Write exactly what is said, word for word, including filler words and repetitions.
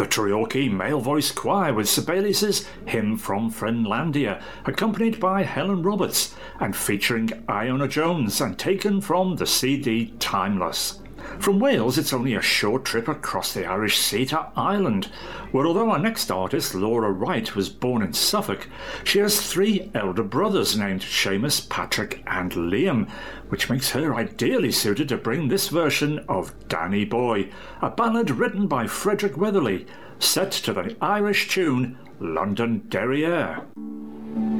The Treorchy male voice choir with Sibelius's Hymn from Friendlandia, accompanied by Helen Roberts and featuring Iona Jones and taken from the C D Timeless. From Wales, it's only a short trip across the Irish Sea to Ireland, where although our next artist, Laura Wright, was born in Suffolk, she has three elder brothers named Seamus, Patrick and Liam, which makes her ideally suited to bring this version of Danny Boy, a ballad written by Frederick Weatherly, set to the Irish tune London Derriere.